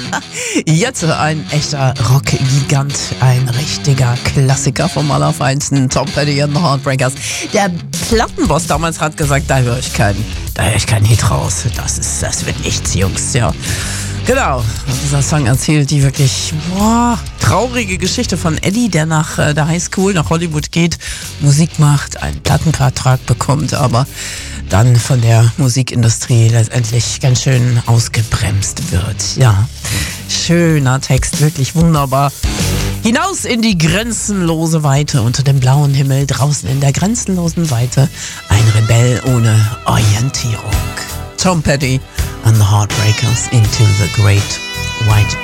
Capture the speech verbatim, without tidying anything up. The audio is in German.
Jetzt ein echter Rockgigant, ein richtiger Klassiker vom Allerfeinsten, Tom Petty and the Heartbreakers. Der Plattenboss damals hat gesagt, da höre ich keinen, da höre ich keinen Hit raus. Das ist, das wird nichts, Jungs, ja. Genau, und dieser Song erzählt die wirklich boah, traurige Geschichte von Eddie, der nach äh, der Highschool nach Hollywood geht, Musik macht, einen Plattenvertrag bekommt, aber dann von der Musikindustrie letztendlich ganz schön ausgebremst wird. Ja, schöner Text, wirklich wunderbar. Hinaus in die grenzenlose Weite, unter dem blauen Himmel, draußen in der grenzenlosen Weite, ein Rebell ohne Orientierung. Tom Petty and the Heartbreakers into the Great White